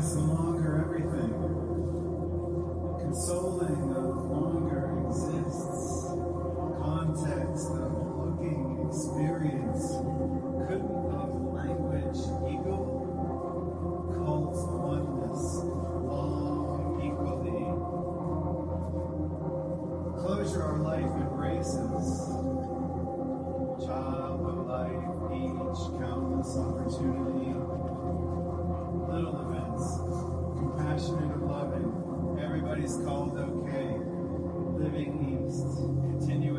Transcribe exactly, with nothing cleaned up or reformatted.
is no longer everything. Consoling no longer exists. Context of looking experience. Couldn't of language eagle. Cults oneness. Long equally. Closure our life embraces. Child of life, each countless opportunity. Little events, compassionate and loving. Everybody's called okay. Living east, continue